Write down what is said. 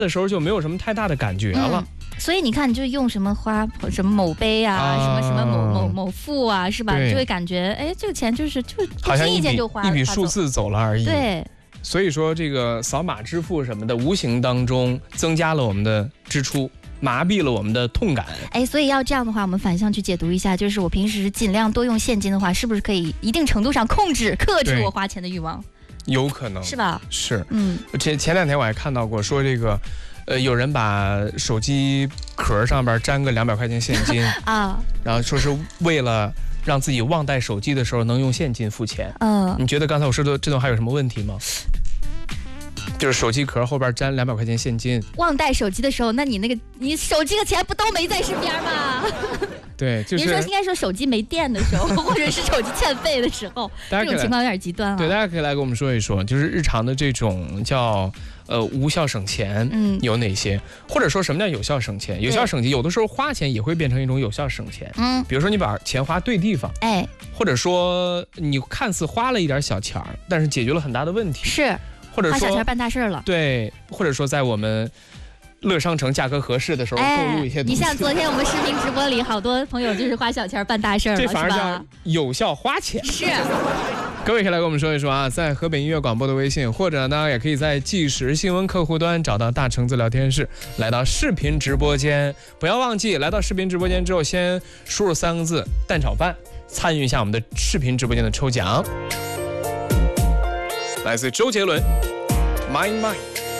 的时候就没有什么太大的感觉了。 所以你看，你就用什么花，什么某杯啊，什么某付啊，是吧？你就会感觉，哎，这个钱就好像一笔数字走了而已。 对。 所以说，这个扫码支付什么的，无形当中增加了我们的支出，麻痹了我们的痛感。 哎，所以要这样的话，我们反向去解读一下，就是我平时尽量多用现金的话，是不是可以一定程度上克制我花钱的欲望？ 有可能是吧？ 是，前两天我还看到过，说这个，有人把手机壳上边粘个200块钱现金啊，然后说是为了让自己忘带手机的时候能用现金付钱。你觉得刚才我说的这段还有什么问题吗？就是手机壳后边粘200块钱现金， 忘带手机的时候，那你手机的钱不都没在身边吗？ 对，就是您说应该说手机没电的时候，或者是手机欠费的时候，这种情况有点极端啊。 对，大家可以来跟我们说一说，就是日常的这种叫无效省钱，有哪些？或者说什么叫有效省钱？有效省钱，有的时候花钱也会变成一种有效省钱。比如说你把钱花对地方，或者说你看似花了一点小钱儿，但是解决了很大的问题， 是， 或者说花小钱办大事了。 对，或者说在我们乐商城价格合适的时候购入一些东西。 你像昨天我们视频直播里，好多朋友就是花小钱办大事了， 这反而叫有效花钱。 是。 各位可以来跟我们说一说啊，在河北音乐广播的微信，或者呢也可以在即时新闻客户端找到大橙子聊天室，来到视频直播间。不要忘记来到视频直播间之后，先输入3个字蛋炒饭，参与一下我们的视频直播间的抽奖。来自周杰伦 Mine Mine。